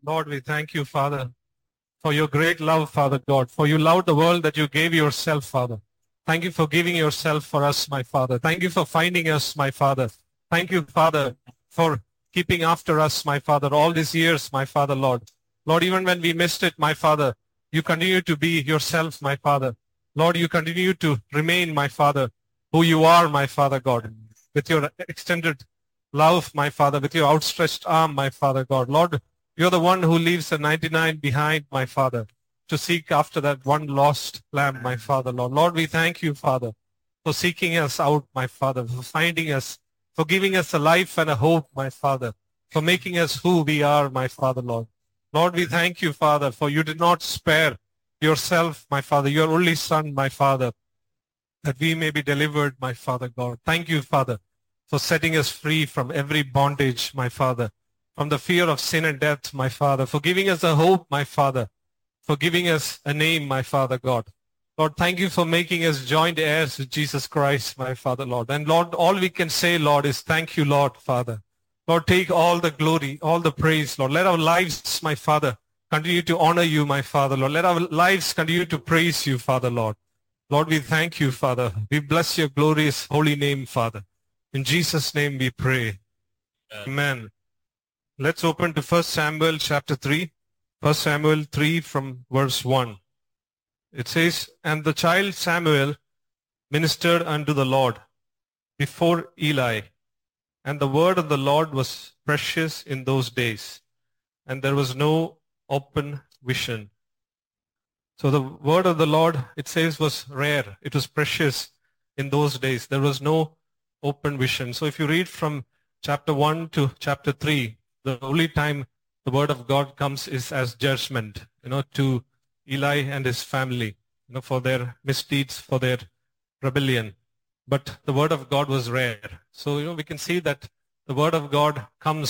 Lord, we thank you, Father, for your great love, Father God, for you loved the world that you gave yourself, Father. Thank you for giving yourself for us, my Father. Thank you for finding us, my Father. Thank you, Father, for keeping after us, my Father, all these years, my Father, Lord. Lord, even when we missed it, my Father, you continue to be yourself, my Father. Lord, you continue to remain, my Father, who you are, my Father God, with your extended love, my Father, with your outstretched arm, my Father God. Lord, you're the one who leaves the 99 behind, my Father, to seek after that one lost lamb, my Father, Lord. Lord, we thank you, Father, for seeking us out, my Father, for finding us, for giving us a life and a hope, my Father, for making us who we are, my Father, Lord. Lord, we thank you, Father, for you did not spare yourself, my Father, your only Son, my Father, that we may be delivered, my Father God. Thank you, Father, for setting us free from every bondage, my Father, from the fear of sin and death, my Father, for giving us a hope, my Father, for giving us a name, my Father God. Lord, thank you for making us joint heirs with Jesus Christ, my Father, Lord. And Lord, all we can say, Lord, is thank you, Lord, Father. Lord, take all the glory, all the praise, Lord. Let our lives, my Father, continue to honor you, my Father, Lord. Let our lives continue to praise you, Father, Lord. Lord, we thank you, Father. We bless your glorious holy name, Father. In Jesus' name we pray. Amen. Let's open to 1 Samuel chapter 3. 1 Samuel 3 from verse 1. It says, "And the child Samuel ministered unto the Lord before Eli, and the word of the Lord was precious in those days, and there was no open vision." So the word of the Lord, it says, was rare. It was precious in those days. There was no open vision. So if you read from chapter 1 to chapter 3, the only time the word of God comes is as judgment, to Eli and his family, for their misdeeds, for their rebellion. But the word of God was rare. So, we can see that the word of God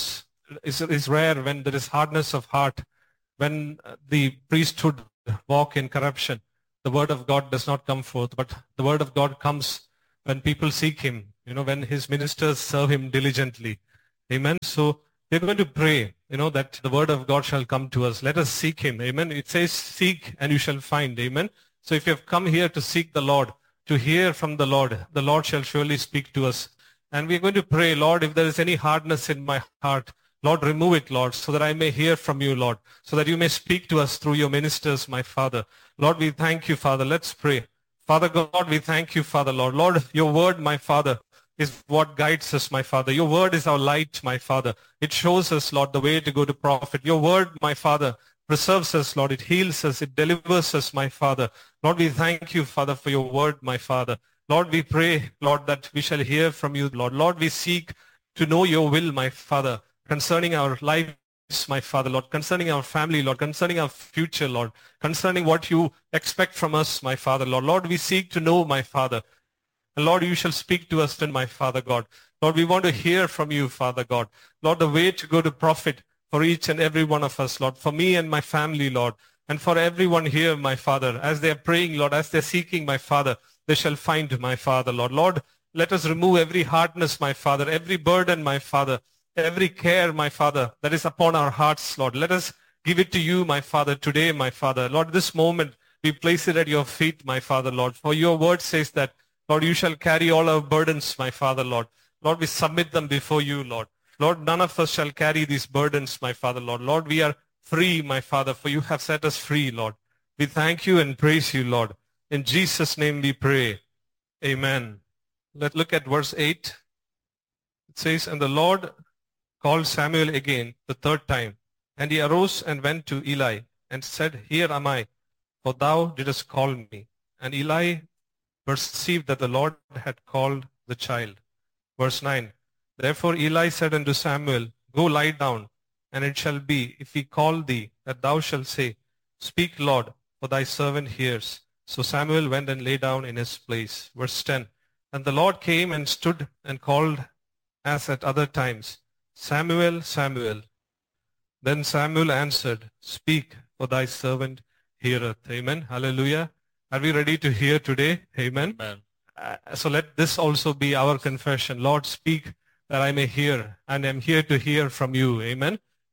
is rare when there is hardness of heart, when the priesthood walk in corruption. The word of God does not come forth, but the word of God comes when people seek him, when his ministers serve him diligently. Amen. So we're going to pray, that the word of God shall come to us. Let us seek him. Amen. It says, seek and you shall find. Amen. So if you have come here to seek the Lord, to hear from the Lord shall surely speak to us. And we're going to pray, Lord, if there is any hardness in my heart, Lord, remove it, Lord, so that I may hear from you, Lord, so that you may speak to us through your ministers, my Father. Lord, we thank you, Father. Let's pray. Father God, we thank you, Father, Lord. Lord, your word, my Father, is what guides us, my Father. Your word is our light, my Father. It shows us, Lord, the way to go to profit. Your word, my Father, preserves us, Lord. It heals us. It delivers us, my Father. Lord, we thank you, Father, for your word, my Father. Lord, we pray, Lord, that we shall hear from you, Lord. Lord, we seek to know your will, my Father, concerning our lives, my Father, Lord, concerning our family, Lord, concerning our future, Lord, concerning what you expect from us, my Father, Lord. Lord, we seek to know, my Father. And Lord, you shall speak to us then, my Father God. Lord, we want to hear from you, Father God. Lord, the way to go to profit for each and every one of us, Lord, for me and my family, Lord, and for everyone here, my Father, as they are praying, Lord, as they're seeking, my Father, they shall find, my Father, Lord. Lord, let us remove every hardness, my Father, every burden, my Father, every care, my Father, that is upon our hearts, Lord. Let us give it to you, my Father, today, my Father. Lord, this moment, we place it at your feet, my Father, Lord. For your word says that, Lord, you shall carry all our burdens, my Father, Lord. Lord, we submit them before you, Lord. Lord, none of us shall carry these burdens, my Father, Lord. Lord, we are free, my Father, for you have set us free, Lord. We thank you and praise you, Lord. In Jesus' name we pray. Amen. Let's look at verse 8. It says, "And the Lord called Samuel again the third time. And he arose and went to Eli and said, Here am I, for thou didst call me. And Eli perceived that the Lord had called the child." Verse 9, "Therefore Eli said unto Samuel, Go lie down, and it shall be, if he call thee, that thou shalt say, Speak, Lord, for thy servant hears. So Samuel went and lay down in his place." Verse 10, "And the Lord came and stood and called as at other times, Samuel, Samuel. Then Samuel answered, Speak, for thy servant heareth." Amen. Hallelujah. Are we ready to hear today? Amen. Amen. So let this also be our confession. Lord, speak that I may hear, and I'm here to hear from you. Amen.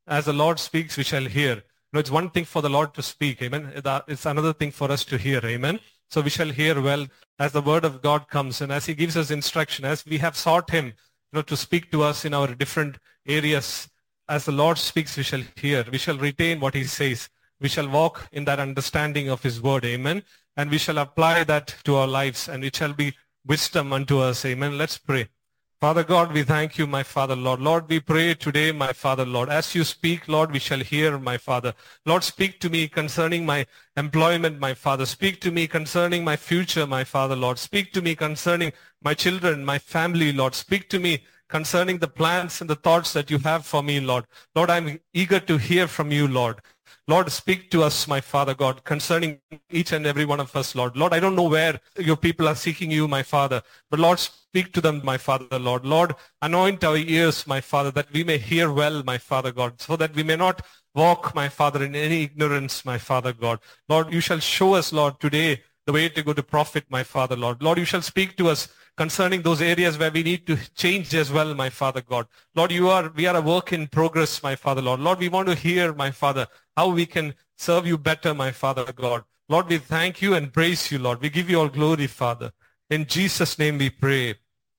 as the Lord speaks, we shall hear. It's one thing for the Lord to speak, amen. It's another thing for us to hear, amen. So we shall hear well as the word of God comes and as he gives us instruction, as we have sought him, to speak to us in our different areas. As the Lord speaks, we shall hear. We shall retain what he says. We shall walk in that understanding of his word, amen. And we shall apply that to our lives, and it shall be wisdom unto us, amen. Let's pray. Father God, we thank you, my Father, Lord. Lord, we pray today, my Father, Lord. As you speak, Lord, we shall hear, my Father. Lord, speak to me concerning my employment, my Father. Speak to me concerning my future, my Father, Lord. Speak to me concerning my children, my family, Lord. Speak to me concerning the plans and the thoughts that you have for me, Lord. Lord, I'm eager to hear from you, Lord. Lord, speak to us, my Father God, concerning each and every one of us, Lord. Lord, I don't know where your people are seeking you, my Father, but Lord, speak to them, my Father, Lord. Lord, anoint our ears, my Father, that we may hear well, my Father God, so that we may not walk, my Father, in any ignorance, my Father God. Lord, you shall show us, Lord, today the way to go to profit, my Father, Lord. Lord, you shall speak to us concerning those areas where we need to change as well, my Father God. Lord, we are a work in progress, my Father, Lord. Lord, we want to hear, my Father, how we can serve you better, my Father God. Lord, we thank you and praise you, Lord. We give you all glory, Father. In Jesus' name we pray.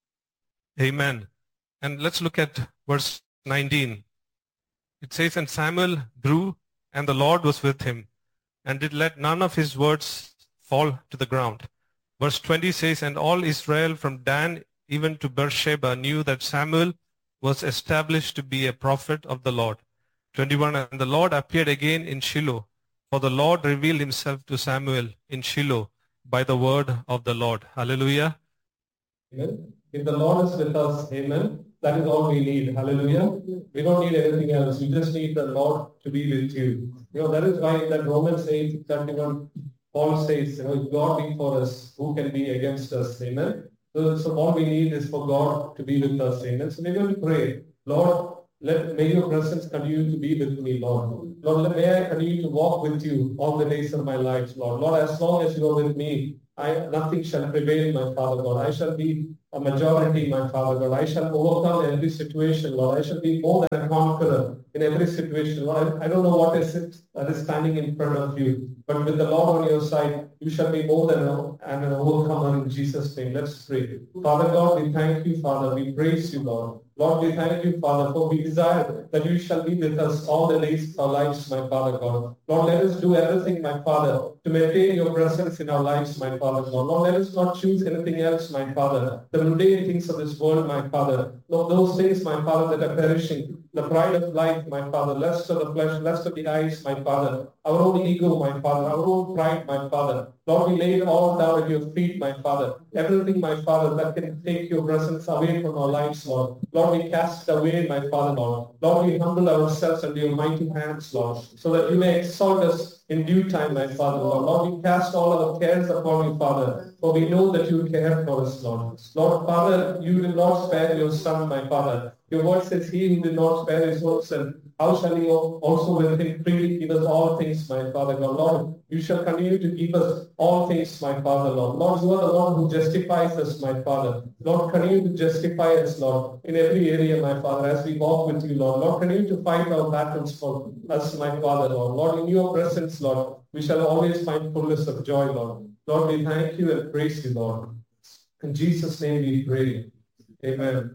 Amen. And let's look at verse 19. It says, and Samuel grew, and the Lord was with him, and did let none of his words fall to the ground. Verse 20 says, and all Israel from Dan even to Beersheba knew that Samuel was established to be a prophet of the Lord. 21, and the Lord appeared again in Shiloh, for the Lord revealed himself to Samuel in Shiloh by the word of the Lord. Hallelujah. Amen. If the Lord is with us, amen, that is all we need. Hallelujah. We don't need anything else. We just need the Lord to be with you. That is why that Romans 8:31, Paul says, if God be for us, who can be against us? Amen. So all we need is for God to be with us. Amen. So we're going to pray, Lord, may your presence continue to be with me, Lord. Lord, may I continue to walk with you all the days of my life, Lord. Lord, as long as you are with me, nothing shall prevail, my Father God. I shall be a majority, my Father God. I shall overcome every situation, Lord. I shall be more than a conqueror in every situation, Lord. I don't know what is it that is standing in front of you, but with the Lord on your side, you shall be more than an overcomer in Jesus' name. Let's pray. Father God, we thank you, Father. We praise you, Lord. Lord, we thank you, Father, for we desire that you shall be with us all the days of our lives, my Father God. Lord, let us do everything, my Father, to maintain your presence in our lives, my Father God. Lord, let us not choose anything else, my Father. The mundane things of this world, my Father. Lord, those things, my Father, that are perishing. The pride of life, my Father. Lust of the flesh, lust of the eyes, my Father. Our own ego, my Father. Our own pride, my Father. Lord, we lay it all down at your feet, my Father. Everything, my Father, that can take your presence away from our lives, Lord. Lord, we cast it away, my Father, Lord. Lord, we humble ourselves under your mighty hands, Lord, so that you may exalt us in due time, my Father, Lord. Lord, we cast all our cares upon you, Father, for we know that you care for us, Lord. Lord, Father, you did not spare your Son, my Father. Your word says, he who did not spare his own Son, how shall he also with him freely give us all things, my Father God? Lord, you shall continue to give us all things, my Father, Lord. Lord, you are the one who justifies us, my Father. Lord, continue to justify us, Lord, in every area, my Father, as we walk with you, Lord. Lord, continue to fight our battles for us, my Father, Lord. Lord, in your presence, Lord, we shall always find fullness of joy, Lord. Lord, we thank you and praise you, Lord. In Jesus' name we pray. Amen.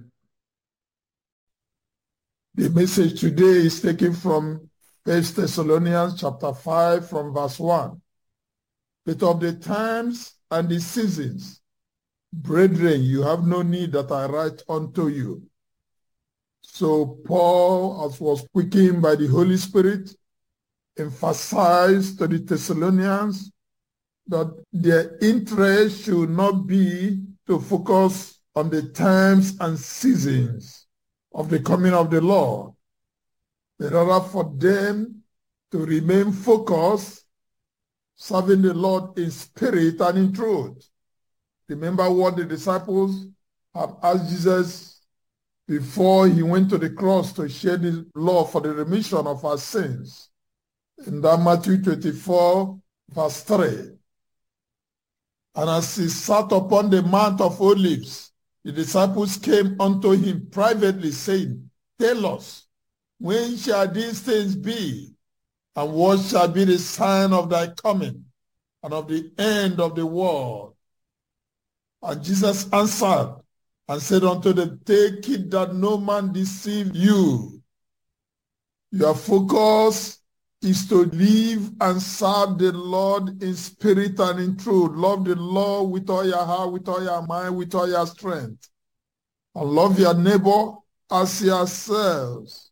The message today is taken from 1 Thessalonians chapter 5 from verse 1. But of the times and the seasons, brethren, you have no need that I write unto you. So Paul, as was quickened by the Holy Spirit, emphasized to the Thessalonians that their interest should not be to focus on the times and seasons of the coming of the Lord, but rather for them to remain focused, serving the Lord in spirit and in truth. Remember what the disciples have asked Jesus before he went to the cross to share the law for the remission of our sins. In that Matthew 24, verse 3. And as he sat upon the Mount of Olives, the disciples came unto him privately, saying, tell us, When shall these things be? And what shall be the sign of thy coming and of the end of the world? And Jesus answered and said unto them, take it that no man deceive you. Your focus is to live and serve the Lord in spirit and in truth. Love the Lord with all your heart, with all your mind, with all your strength. And love your neighbor as yourselves.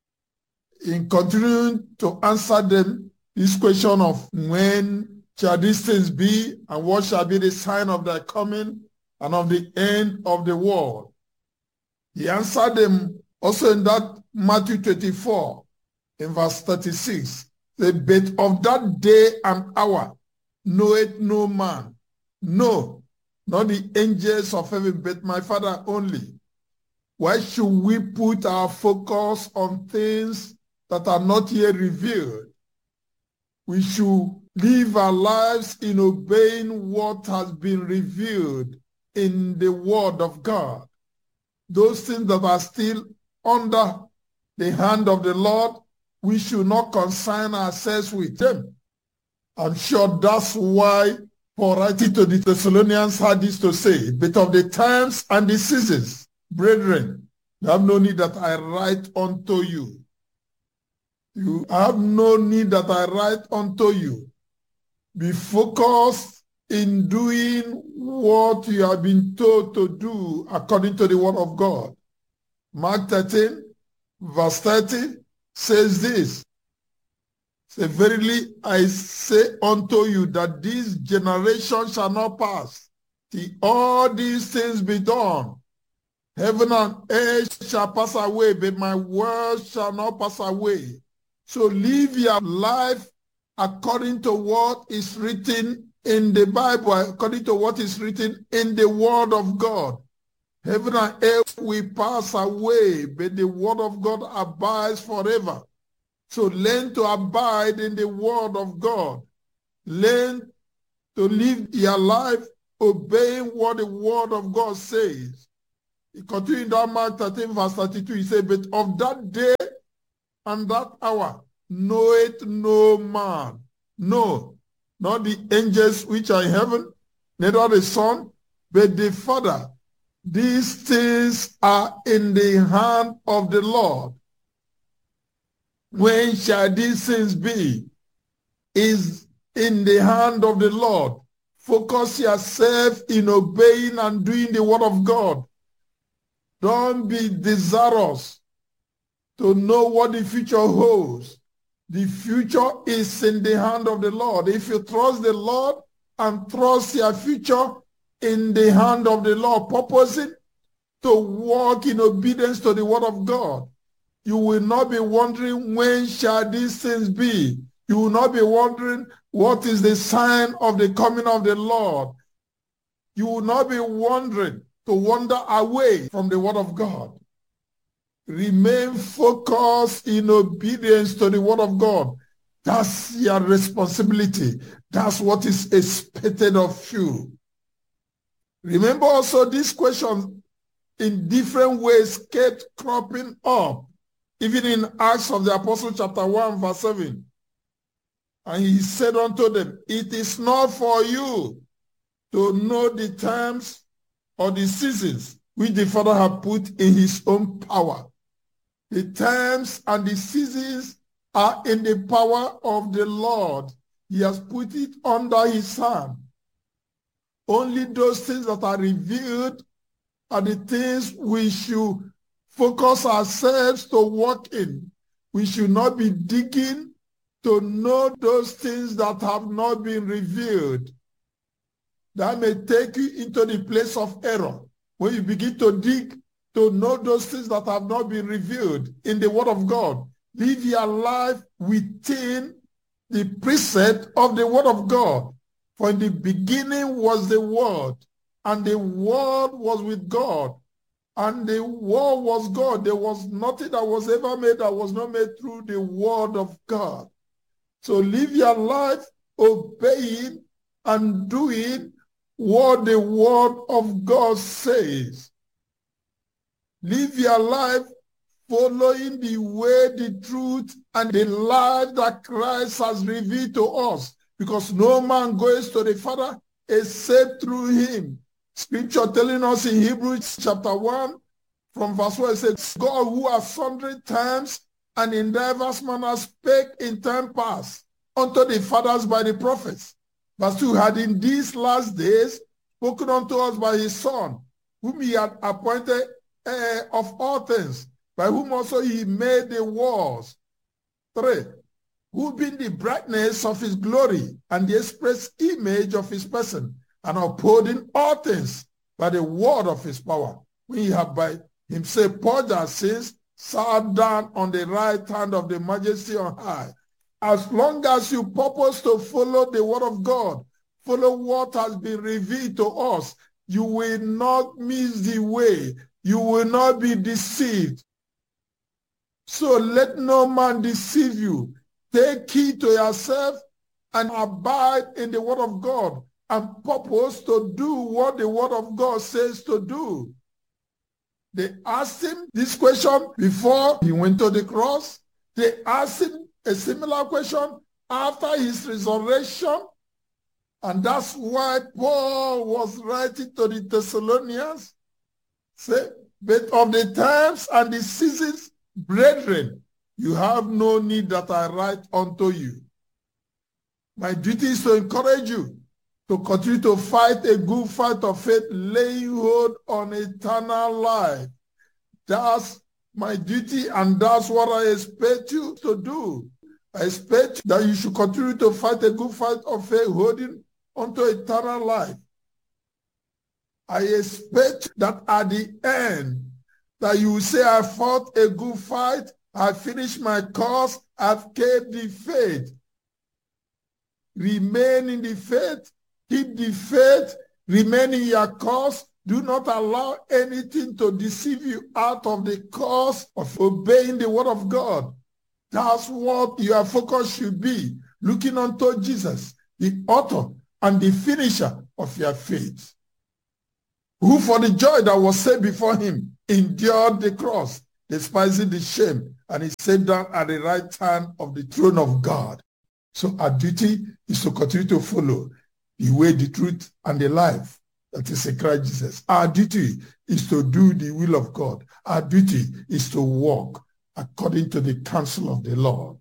In continuing to answer them, this question of when shall these things be, and what shall be the sign of their coming and of the end of the world, he answered them also in that Matthew 24, in verse 36. But of that day and hour knoweth no man, no, not the angels of heaven, but my Father only. Why should we put our focus on things that are not yet revealed? We should live our lives in obeying what has been revealed in the Word of God. Those things that are still under the hand of the Lord, we should not concern ourselves with them. I'm sure that's why Paul writing to the Thessalonians had this to say, but of the times and the seasons, brethren, you have no need that I write unto you. You have no need that I write unto you. Be focused in doing what you have been told to do according to the word of God. Mark 13, verse 30 says this. Say, verily I say unto you that this generation shall not pass till all these things be done. Heaven and earth shall pass away, but my word shall not pass away. So live your life according to what is written in the Bible, according to what is written in the Word of God. Heaven and earth will pass away, but the Word of God abides forever. So learn to abide in the Word of God. Learn to live your life obeying what the Word of God says. He continued in that Mark 13, verse 32. He said, but of that day and that hour knoweth no man, no, not the angels which are in heaven, neither the Son, but the Father. These things are in the hand of the Lord. When shall these things be? Is in the hand of the Lord. Focus yourself in obeying and doing the word of God. Don't be desirous to know what the future holds. The future is in the hand of the Lord. If you trust the Lord and trust your future in the hand of the Lord, purposing to walk in obedience to the word of God, you will not be wondering when shall these things be. You will not be wondering what is the sign of the coming of the Lord. You will not be wondering to wander away from the word of God. Remain focused in obedience to the word of God. That's your responsibility. That's what is expected of you. Remember also this question in different ways kept cropping up, even in Acts of the Apostles chapter 1 verse 7. And he said unto them, it is not for you to know the times or the seasons which the Father hath put in his own power. The times and the seasons are in the power of the Lord. He has put it under his hand. Only those things that are revealed are the things we should focus ourselves to walk in. We should not be digging to know those things that have not been revealed. That may take you into the place of error. When you begin to dig to know those things that have not been revealed in the word of God, live your life within the precept of the word of God. For in the beginning was the word, and the word was with God, and the word was God. There was nothing that was ever made that was not made through the word of God. So live your life obeying and doing what the word of God says. Live your life following the way, the truth, and the life that Christ has revealed to us, because no man goes to the Father except through him. Scripture telling us in Hebrews chapter 1, from verse 1, it says, God who has sundry times and in diverse manners spake in time past unto the fathers by the prophets. Verse 2, had in these last days spoken unto us by his Son, whom he had appointed heir of all things, by whom also he made the worlds. 3, who being the brightness of his glory and the express image of his person, and upholding all things by the word of his power, when he had by himself purged our sins, sat down on the right hand of the majesty on high. As long as you purpose to follow the word of God, follow what has been revealed to us, you will not miss the way. You will not be deceived. So let no man deceive you. Take heed to yourself and abide in the word of God, and purpose to do what the word of God says to do. They asked him this question before he went to the cross. They asked him a similar question after his resurrection. And that's why Paul was writing to the Thessalonians, say, but of the times and the seasons, brethren, you have no need that I write unto you. My duty is to encourage you to continue to fight a good fight of faith, laying hold on eternal life. That's my duty, and that's what I expect you to do. I expect that you should continue to fight a good fight of faith, holding onto eternal life. I expect that at the end, that you will say, I fought a good fight, I finished my course, I've kept the faith. Remain in the faith, keep the faith, remain in your course. Do not allow anything to deceive you out of the course of obeying the word of God. That's what your focus should be, looking unto Jesus, the author and the finisher of your faith, who for the joy that was set before him endured the cross, despising the shame, and he sat down at the right hand of the throne of God. So our duty is to continue to follow the way, the truth, and the life that is in Christ Jesus. Our duty is to do the will of God. Our duty is to walk according to the counsel of the Lord.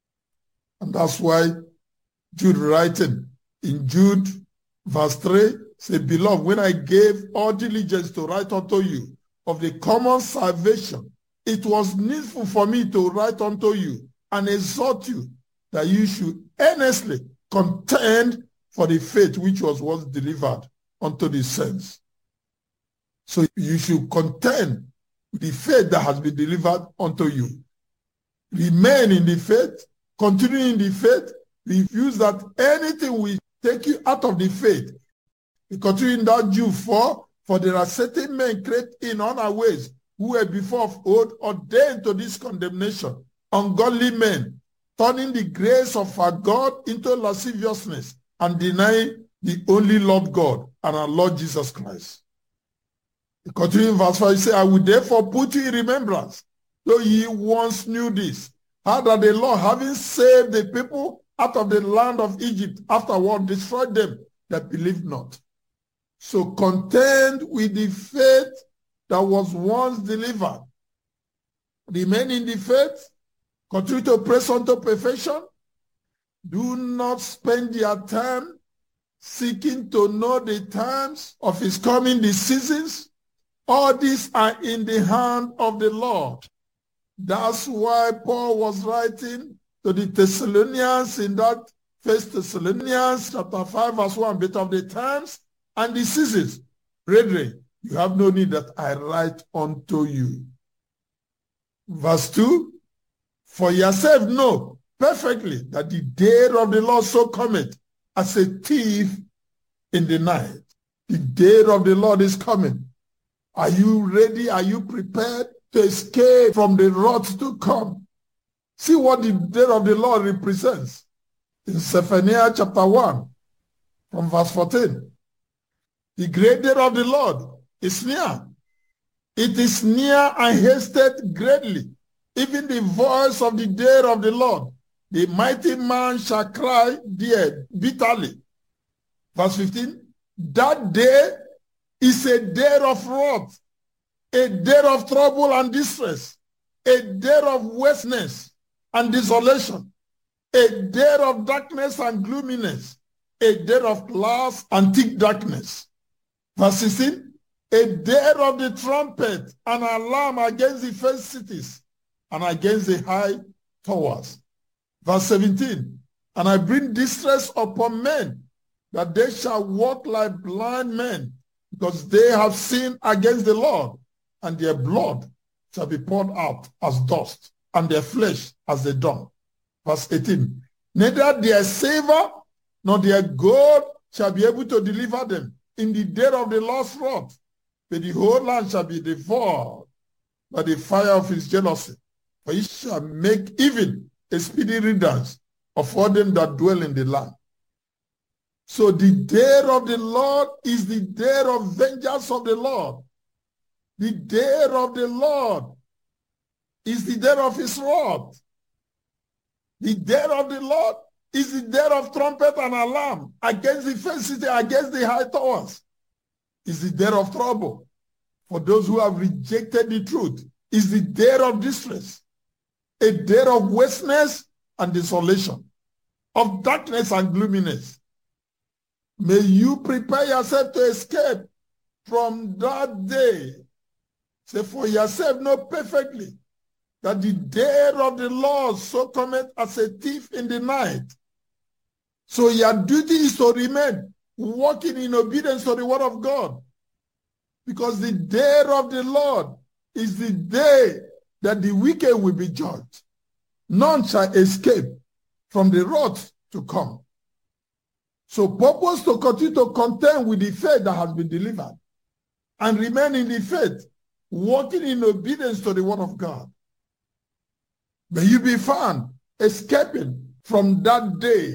And that's why Jude writing in Jude verse 3, say, beloved, when I gave all diligence to write unto you of the common salvation, it was needful for me to write unto you and exhort you that you should earnestly contend for the faith which was once delivered unto the saints. So you should contend with the faith that has been delivered unto you. Remain in the faith, continue in the faith, refuse that anything will take you out of the faith. Continue in that Jude 4, for there are certain men crept in unawares, who were before of old ordained to this condemnation, ungodly men, turning the grace of our God into lasciviousness, and denying the only Lord God and our Lord Jesus Christ. Continuing verse 5, say, I will therefore put you in remembrance, though ye once knew this, how that the Lord, having saved the people out of the land of Egypt, afterward destroyed them that believed not. So contend with the faith that was once delivered. Remain in the faith. Continue to press on to perfection. Do not spend your time seeking to know the times of his coming, the seasons. All these are in the hand of the Lord. That's why Paul was writing to the Thessalonians in that 1 Thessalonians chapter 5 verse 1, but of the times and the seasons, brethren, you have no need that I write unto you. Verse 2, for yourself know perfectly that the day of the Lord so cometh as a thief in the night. The day of the Lord is coming. Are you ready? Are you prepared to escape from the wrath to come? See what the day of the Lord represents in Zephaniah chapter 1 from verse 14. The great day of the Lord is near. It is near and hasted greatly. even the voice of the day of the Lord. The mighty man shall cry there bitterly. Verse 15, that day is a day of wrath, a day of trouble and distress, a day of wasteness and desolation, a day of darkness and gloominess, a day of clouds and thick darkness. Verse 16, a day of the trumpet and alarm against the first cities and against the high towers. Verse 17, and I bring distress upon men, that they shall walk like blind men, because they have sinned against the Lord, and their blood shall be poured out as dust, and their flesh as the dung. Verse 18, neither their silver nor their gold shall be able to deliver them in the day of the Lord's wrath, but the whole land shall be devoured by the fire of his jealousy. For he shall make even a speedy riddance of all them that dwell in the land. So the day of the Lord is the day of vengeance of the Lord. The day of the Lord is the day of his wrath. The day of the Lord is the day of trumpet and alarm against the first city, against the high towers. Is the day of trouble for those who have rejected the truth. Is the day of distress, a day of wasteness and desolation, of darkness and gloominess. May you prepare yourself to escape from that day. Say for yourself, know perfectly that the day of the Lord so cometh as a thief in the night. So your duty is to remain walking in obedience to the word of God. Because the day of the Lord is the day that the wicked will be judged. None shall escape from the wrath to come. So purpose to continue to contend with the faith that has been delivered and remain in the faith, walking in obedience to the word of God. May you be found escaping from that day.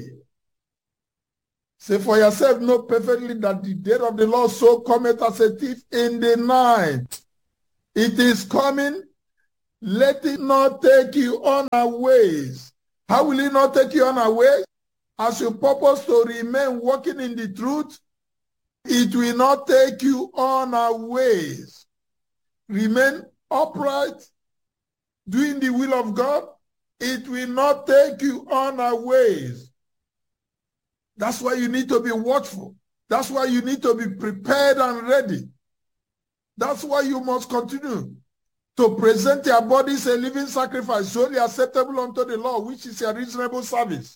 Say for yourself, know perfectly that the day of the Lord so cometh as a thief in the night. It is coming. Let it not take you unawares. How will it not take you unawares? As you purpose to remain walking in the truth, it will not take you unawares. Remain upright, doing the will of God. It will not take you unawares. That's why you need to be watchful. That's why you need to be prepared and ready. That's why you must continue to present your bodies a living sacrifice, wholly acceptable unto the Lord, which is your reasonable service.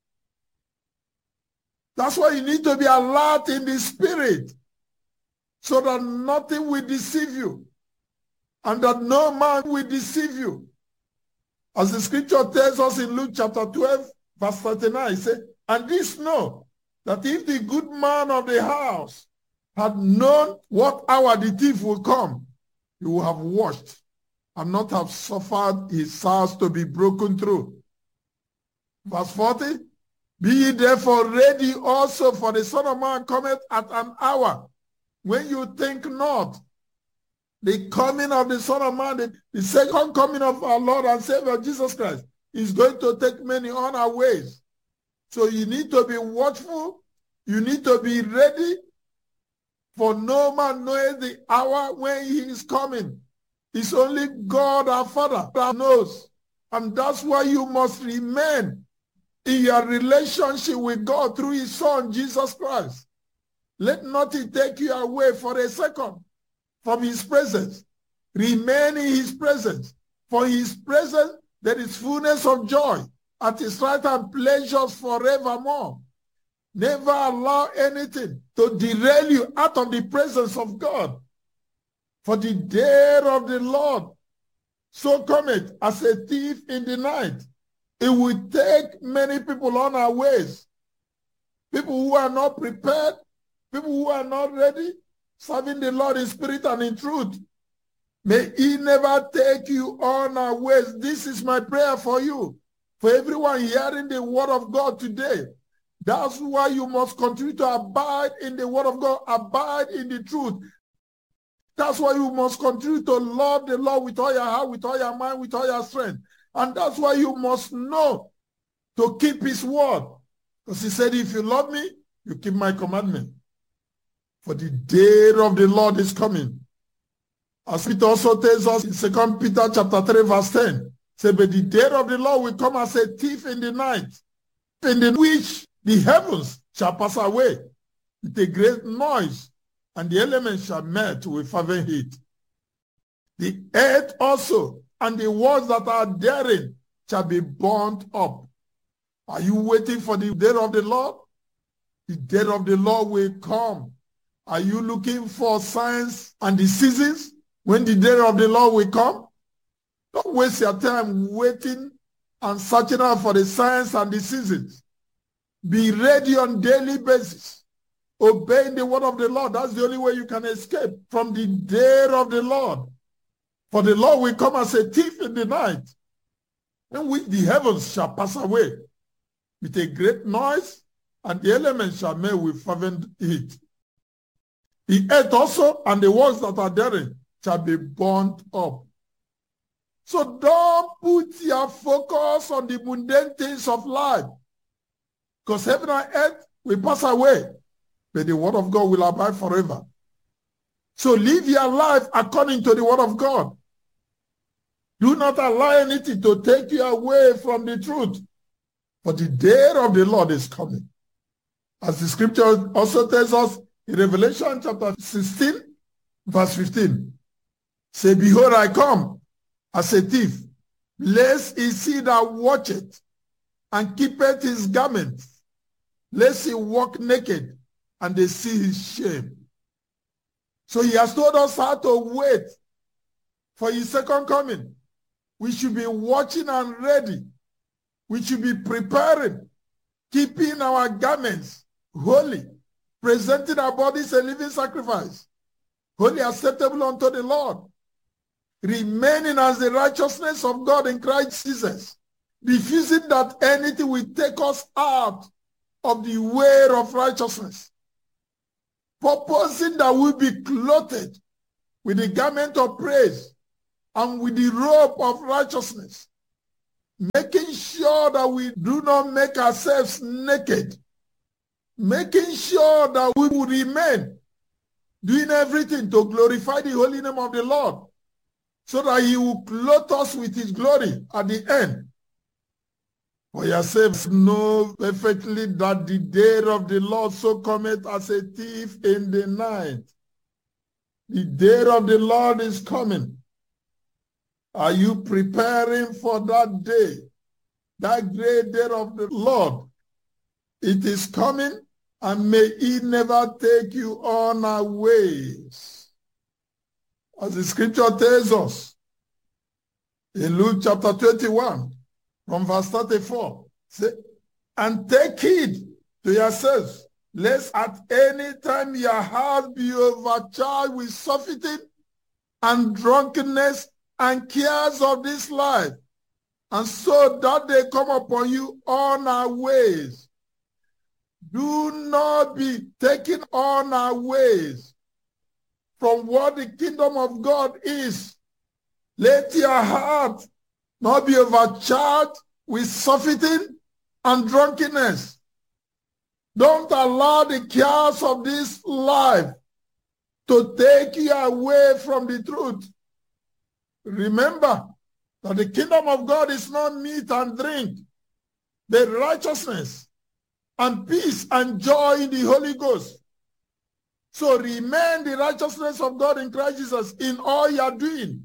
That's why you need to be alert in the spirit, so that nothing will deceive you, and that no man will deceive you. As the scripture tells us in Luke chapter 12, verse 39, it says, and this know, that if the good man of the house had known what hour the thief will come, he would have watched and not have suffered his house to be broken through. Verse 40, be ye therefore ready also, for the Son of Man cometh at an hour when you think not. The coming of the Son of Man, the second coming of our Lord and Savior Jesus Christ, is going to take many unawares. So you need to be watchful. You need to be ready, for no man knows the hour when he is coming. It's only God our Father that knows. And that's why you must remain in your relationship with God through his Son, Jesus Christ. Let nothing take you away for a second from his presence. Remain in his presence. For his presence, there is fullness of joy. At his right hand, pleasures forevermore. Never allow anything to derail you out of the presence of God. For the day of the Lord so cometh as a thief in the night. It will take many people unawares. People who are not prepared, people who are not ready, serving the Lord in spirit and in truth. May he never take you unawares. This is my prayer for you. For everyone hearing the word of God today, that's why you must continue to abide in the word of God, abide in the truth. That's why you must continue to love the Lord with all your heart, with all your mind, with all your strength. And that's why you must know to keep his word. Because he said, if you love me, you keep my commandment. For the day of the Lord is coming. As Peter also tells us in 2 Peter chapter 3, verse 10. Say, but the day of the Lord will come as a thief in the night, in which the heavens shall pass away with a great noise, and the elements shall melt with fervent heat. The earth also and the works that are therein shall be burnt up. Are you waiting for the day of the Lord? The day of the Lord will come. Are you looking for signs and the seasons when the day of the Lord will come? Don't waste your time waiting and searching out for the signs and the seasons. Be ready on a daily basis. Obeying the word of the Lord. That's the only way you can escape from the day of the Lord. For the Lord will come as a thief in the night, in which the heavens shall pass away with a great noise, and the elements shall melt with fervent heat. The earth also and the works that are therein shall be burnt up. So don't put your focus on the mundane things of life, because heaven and earth will pass away, but the word of God will abide forever. So live your life according to the word of God. Do not allow anything to take you away from the truth, for the day of the Lord is coming. As the scripture also tells us in Revelation chapter 16, verse 15. Say, behold, I come as a thief. Blessed is he that watcheth and keepeth his garments, lest he walk naked and they see his shame. So he has told us how to wait for his second coming. We should be watching and ready. We should be preparing, keeping our garments holy, presenting our bodies a living sacrifice, holy, acceptable unto the Lord, remaining as the righteousness of God in Christ Jesus, refusing that anything will take us out of the way of righteousness, purposing that we be clothed with the garment of praise and with the robe of righteousness, making sure that we do not make ourselves naked, making sure that we will remain doing everything to glorify the holy name of the Lord, so that he will clothe us with his glory at the end. For yourselves know perfectly that the day of the Lord so cometh as a thief in the night. The day of the Lord is coming. Are you preparing for that day? That great day of the Lord. It is coming, and may it never take you unawares. As the scripture tells us in Luke chapter 21, from verse 34, say, and take heed to yourselves, lest at any time your heart be overcharged with surfeiting and drunkenness and cares of this life, and so that they come upon you unawares. Do not be taken unawares from what the kingdom of God is. Let your heart not be overcharged with surfeiting and drunkenness. Don't allow the cares of this life to take you away from the truth. Remember that the kingdom of God is not meat and drink, but righteousness and peace and joy in the Holy Ghost. So remain the righteousness of God in Christ Jesus in all you are doing,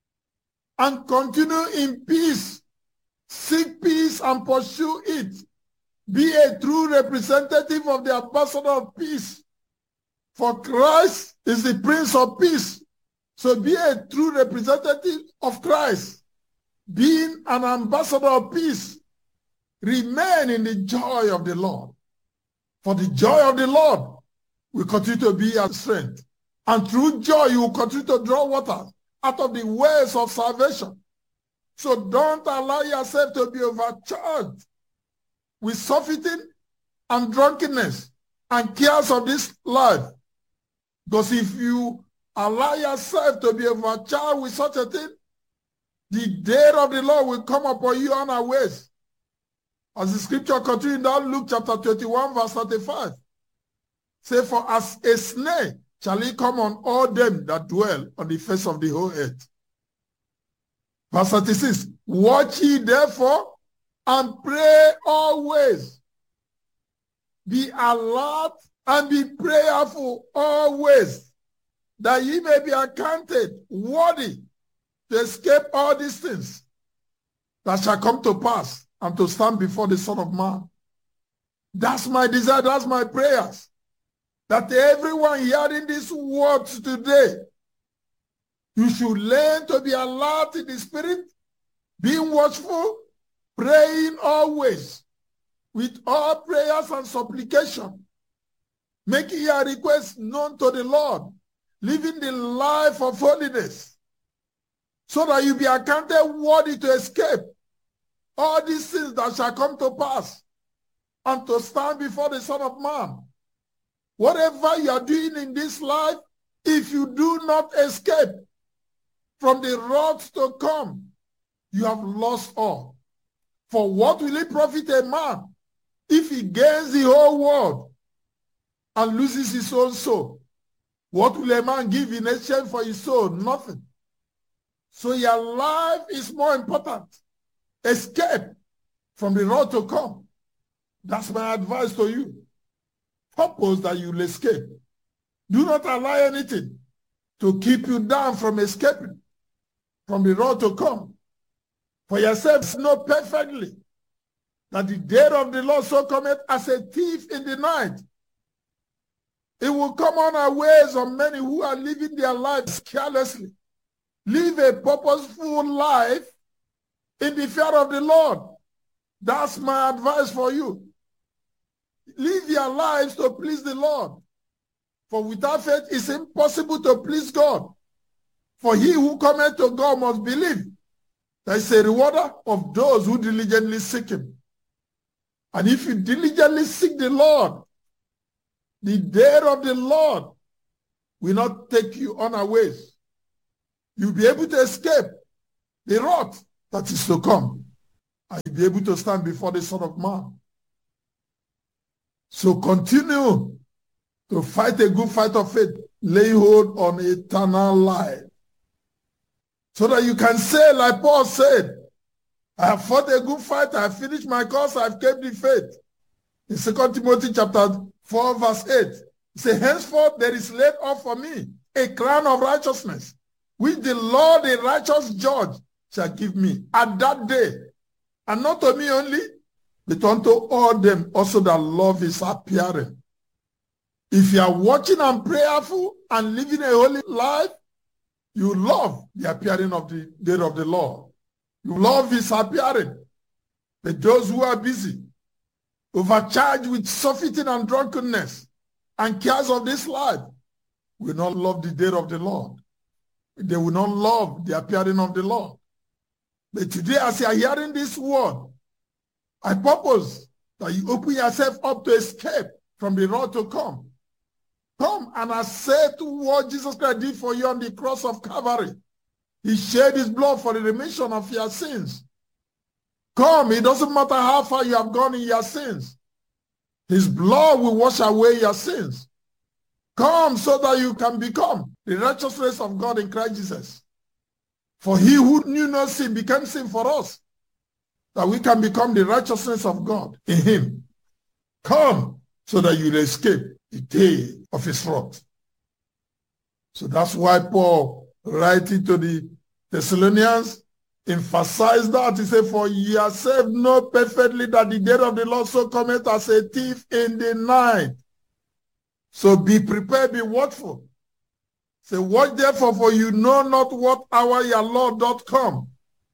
and continue in peace. Seek peace and pursue it. Be a true representative of the ambassador of peace. For Christ is the Prince of Peace. So be a true representative of Christ, being an ambassador of peace. Remain in the joy of the Lord. For the joy of the Lord will continue to be your strength. And through joy, you will continue to draw water out of the wells of salvation. So don't allow yourself to be overcharged with surfeiting and drunkenness and cares of this life. Because if you allow yourself to be overcharged with such a thing, the day of the Lord will come upon you unawares. As the scripture continues in Luke chapter 21, verse 35. Say, for as a snare shall he come on all them that dwell on the face of the whole earth. Verse 36. Watch ye therefore and pray always. Be alert and be prayerful always, that ye may be accounted worthy to escape all these things that shall come to pass and to stand before the Son of Man. That's my desire, that's my prayers, that everyone hearing these words today, you should learn to be alert in the spirit, being watchful, praying always, with all prayers and supplication, making your requests known to the Lord, living the life of holiness, so that you be accounted worthy to escape all these things that shall come to pass and to stand before the Son of Man. Whatever you are doing in this life, if you do not escape from the wrath to come, you have lost all. For what will it profit a man if he gains the whole world and loses his own soul? What will a man give in exchange for his soul? Nothing. So your life is more important. Escape from the wrath to come. That's my advice to you. Purpose that you'll escape. Do not allow anything to keep you down from escaping from the wrath to come. For yourselves know perfectly that the day of the Lord so cometh as a thief in the night. It will come unawares on many who are living their lives carelessly. Live a purposeful life in the fear of the Lord. That's my advice for you. Live your lives to please the Lord. For without faith it's impossible to please God. For he who cometh to God must believe there is a rewarder of those who diligently seek him. And if you diligently seek the Lord, the day of the Lord will not take you unawares. You'll be able to escape the wrath that is to come. And you'll be able to stand before the Son of Man. So continue to fight a good fight of faith, lay hold on eternal life, so that you can say, like Paul said, I have fought a good fight, I have finished my course, I have kept the faith. In 2 Timothy chapter 4, verse 8, he says, henceforth there is laid up for me a crown of righteousness, which the Lord, the righteous judge, shall give me at that day, and not to me only, but unto all them also that love his appearing. If you are watching and prayerful and living a holy life, you love the appearing of the day of the Lord. You love his appearing. But those who are busy, overcharged with surfeiting and drunkenness and cares of this life, will not love the day of the Lord. They will not love the appearing of the Lord. But today, as you are hearing this word, I purpose that you open yourself up to escape from the wrath to come. Come and accept what Jesus Christ did for you on the cross of Calvary. He shed his blood for the remission of your sins. Come, it doesn't matter how far you have gone in your sins. His blood will wash away your sins. Come so that you can become the righteousness of God in Christ Jesus. For he who knew no sin became sin for us, that we can become the righteousness of God in him. Come so that you will escape the day of his wrath. So that's why Paul, writing to the Thessalonians, emphasized that. He said, for yourself know perfectly that the day of the Lord so cometh as a thief in the night. So be prepared, be watchful. Say, watch therefore, for you know not what hour your Lord doth come.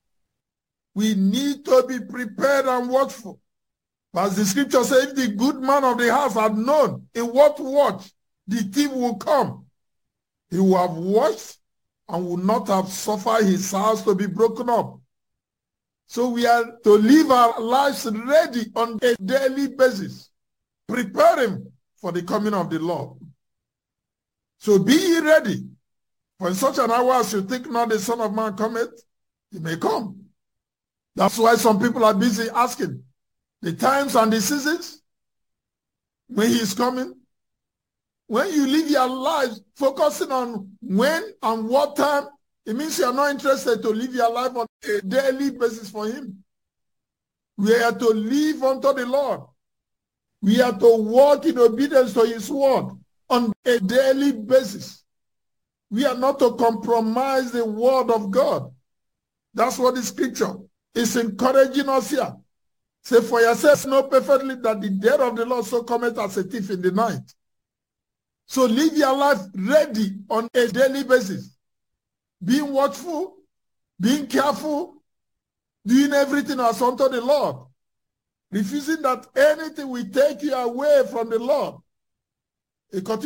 We need to be prepared and watchful. As the scripture says, if the good man of the house had known in what watch the thief will come, he would have watched and would not have suffered his house to be broken up. So we are to live our lives ready on a daily basis, preparing for the coming of the Lord. So be ye ready, For in such an hour as you think not the Son of Man cometh, he may come. That's why some people are busy asking the times and the seasons when he is coming. When you live your life focusing on when and what time, it means you are not interested to live your life on a daily basis for him. We are to live unto the Lord. We are to walk in obedience to his word on a daily basis. We are not to compromise the word of God. That's what the scripture is encouraging us here. Say, for yourselves know perfectly that the day of the Lord so cometh as a thief in the night. So live your life ready on a daily basis. Being watchful, being careful, doing everything as unto the Lord. Refusing that anything will take you away from the Lord. It